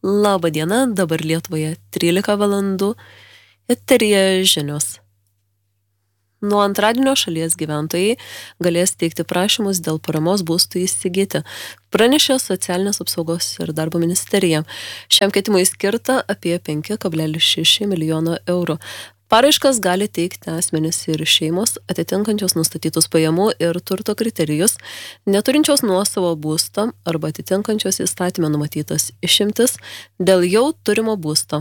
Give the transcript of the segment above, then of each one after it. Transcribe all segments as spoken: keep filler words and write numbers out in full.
Labą dieną, dabar Lietuvoje trylika valandų, eteryje žinios. Nuo antradienio šalies gyventojai galės teikti prašymus dėl paramos būstui įsigyti, pranešė Socialinės apsaugos ir darbo ministerija. Šiam ketimui skirta apie penki kablelis šeši milijono eurų. Paraiškas gali teikti asmenys ir šeimos, atitinkančios nustatytus pajamų ir turto kriterijus, neturinčios nuosavo būsto arba atitinkančios įstatyme numatytas išimtis dėl jau turimo būsto.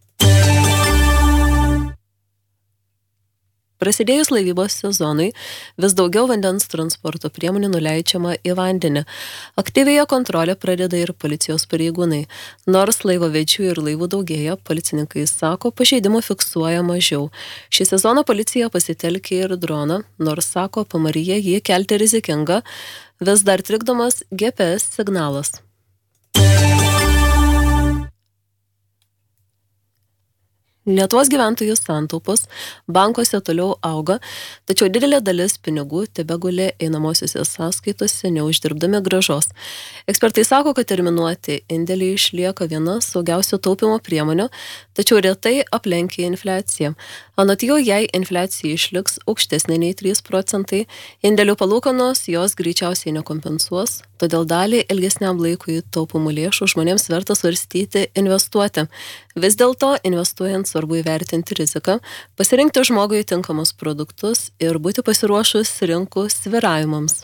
Prasidėjus laivybos sezonui, vis daugiau vandens transporto priemonių nuleidžiama į vandenį. Aktyvėje kontrolę pradeda ir policijos pareigūnai. Nors laivavedžių ir laivų daugėja, policininkai sako, pažeidimų fiksuoja mažiau. Šį sezoną policija pasitelkė ir droną, nors sako, pamaryje jį kelti rizikinga, vis dar trikdomas G P S signalas. Lietuvos gyventojų santaupos bankuose toliau auga, tačiau didelė dalis pinigų tebegulė einamosiose sąskaitose neuždirbdami grąžos. Ekspertai sako, kad terminuoti indėliai išlieka viena saugiausių taupimo priemonių, tačiau retai aplenkia infliaciją. Anot jų, jei infliacija išliks aukštesnė nei trys procentai, indėlių palūkanos jos greičiausiai nekompensuos, todėl dalį ilgesniam laikui taupomų lėšų žmonėms verta svarstyti investuoti. Vis dėlto, investuojant svarbu įvertinti riziką, pasirinkti žmogui tinkamus produktus ir būti pasiruošus rinkų svyravimams.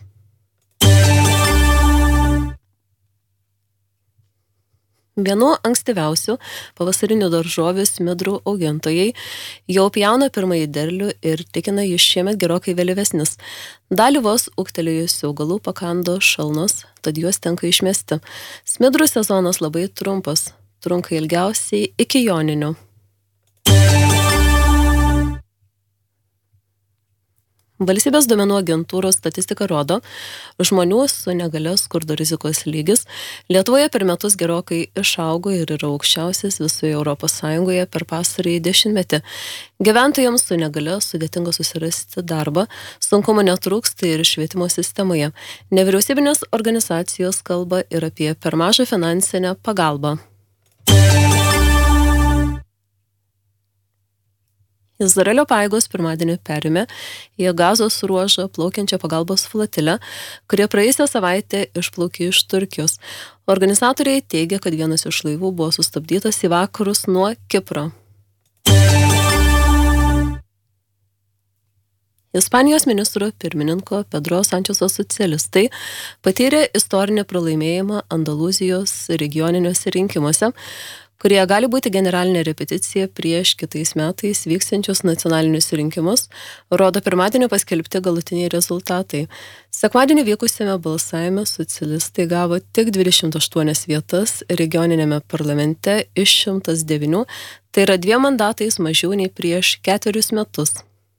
Vienu ankstyviausių pavasarinių daržovių smidrų augintojai jau pjauna pirmąjį derlių ir tikina jis šiemet gerokai vėlyvesnis. Dalį vos ūgtelėjusių augalų pakando šalnos, tad juos tenka išmesti. Smidrų sezonas labai trumpas, trunka ilgiausiai iki joninių. Valstybės duomenų agentūros statistika rodo, žmonių su negalia skurdo rizikos lygis Lietuvoje per metus gerokai išaugo ir yra aukščiausias visoje Europos Sąjungoje per pastarąjį dešimtmetį. Gyventojams su negalia sudėtinga susirasti darbą, sunkumų netrūksta ir švietimo sistemoje. Nevyriausybinės organizacijos kalba ir apie per mažą finansinę pagalbą. Izraelio pajėgos pirmadienį perėmė į Gazos ruožą plaukiančią pagalbos flotilę, kurie praėjusią savaitę išplaukė iš Turkijos. Organizatoriai teigia, kad vienas iš laivų buvo sustabdytas į vakarus nuo Kipro. Ispanijos ministro pirmininko Pedro Sančeso socialistai patyrė istorinį pralaimėjimą Andalūzijos regioniniuose rinkimuose, kurie gali būti generalinė repeticija prieš kitais metais vyksiančius nacionalinius rinkimus, rodo pirmadienį paskelbti galutiniai rezultatai. Sekmadienį vykusiame balsavime socialistai gavo tik dvidešimt aštuonias vietas regioninėme parlamente iš šimtas devynių, tai yra dviem mandatais mažiau nei prieš ketverius metus.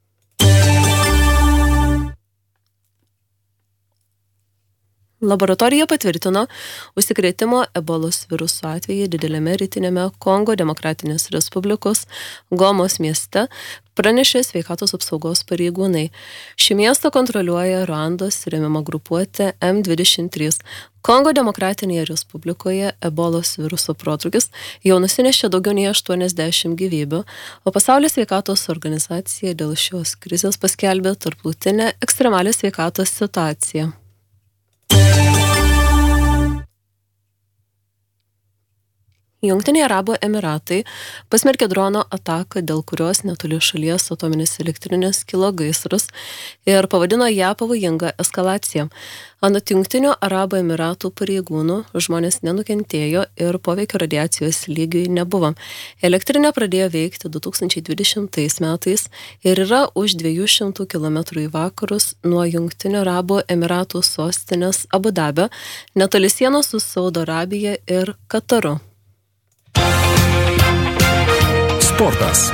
Laboratorija patvirtino užsikrėtimo ebolos viruso atvejį dideliame rytinėme Kongo Demokratinės Respublikos Gomos mieste, pranešė sveikatos apsaugos pareigūnai. Šį miestą kontroliuoja Ruandos remiama grupuotė M dvidešimt trys. Kongo Demokratinėje Respublikoje ebolos viruso protrūkis jau nusinešė daugiau nei aštuoniasdešimt gyvybių, o Pasaulio sveikatos organizacija dėl šios krizės paskelbė tarptautinę ekstremalią sveikatos situaciją. Jungtiniai Arabų Emiratai pasmerkė drono ataką, dėl kurios netoli šalies atominės elektrinės kilo gaisras ir pavadino ją pavojinga eskalacija. Anot Jungtinių Arabų Emiratų pareigūnų žmonės nenukentėjo ir poveikio radiacijos lygiui nebuvo. Elektrinė pradėjo veikti du tūkstančiai dvidešimtais metais ir yra už dviejų šimtų kilometrų į vakarus nuo Jungtinių Arabų Emiratų sostinės Abu Dabio, netoli sienos su Saudo Arabija ir Kataru. Sportas.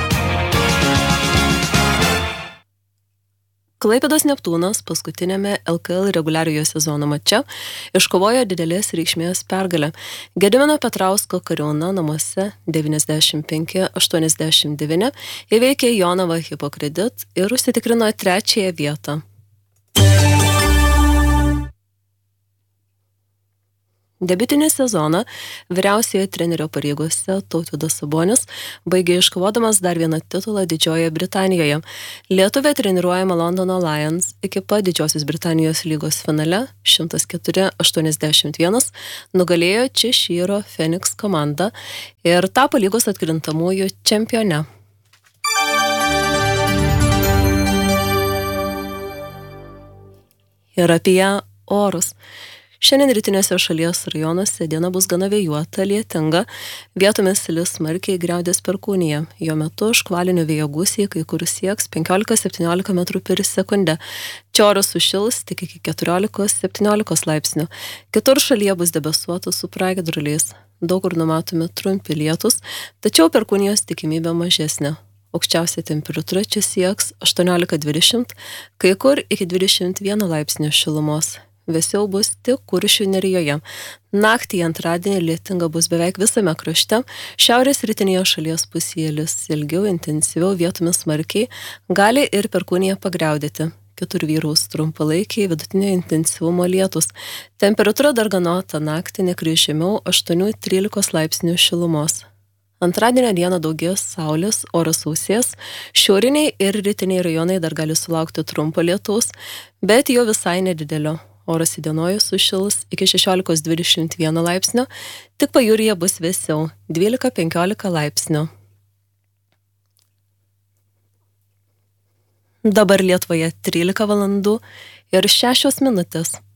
Klaipėdos Neptūnas paskutinėme L K L reguliariojo sezono mače iškovojo didelės reikšmės pergalę. Gedimino Petrausko Kariauna namuose devyniasdešimt penki aštuoniasdešimt devyni įveikė Jonavą Hipokredit ir užsitikrino trečiąją vietą. Debiutinį sezoną vyriausiojo trenerio pareigose Tautvydas Sabonis baigė iškovodamas dar vieną titulą Didžiojoje Britanijoje. Lietuvė treniruojama Londono Lions ekipa Didžiosios Britanijos lygos finale šimtas keturi aštuoniasdešimt vienas nugalėjo Češyro Phoenix komandą ir tapo lygos atkrintamųjų čempione. Ir apie orus. Šiandien rytiniuose šalies rajonuose diena bus gana vėjuota, lietinga, vietomis lis smarkiai griaudės perkūnija. Jo metu škvalinių vėjo gūsiai kai kur sieks penkiolika septyniolika metrų per sekundę. Čia oras sušils tik iki keturiolikos septyniolikos laipsnių. Kitur šalyje bus debesuota su pragiedruliais. Daug kur numatomi trumpi lietus, tačiau perkūnijos tikimybė mažesnė. Aukščiausia temperatūra čia sieks aštuoniolika dvidešimt, kai kur iki dvidešimt vieno laipsnio šilumos. Vėsiau bus tik Kuršių nerijoje. Naktį antradienį lietinga bus beveik visame krašte. Šiaurės rytinėje šalies pusėje lis ilgiau, intensyviau, vietomis smarkiai, gali ir perkūnija pagriaudėti. Kitur vyraus trumpalaikiai vidutinio intensyvumo lietus. Temperatūra darganota naktį nekris žemiau aštuoni trylika laipsnių šilumos. Antradienio dieną daugės saulės, oras sausės, šiauriniai ir rytiniai rajonai dar gali sulaukti trumpo lietaus, bet jo visai nedidelio. Oras įdienojus sušils iki šešiolika dvidešimt vieno laipsnio, tik pajūryje bus vėsiau dvylika penkiolika laipsnių. Dabar Lietuvoje trylika valandų ir šešios minutės.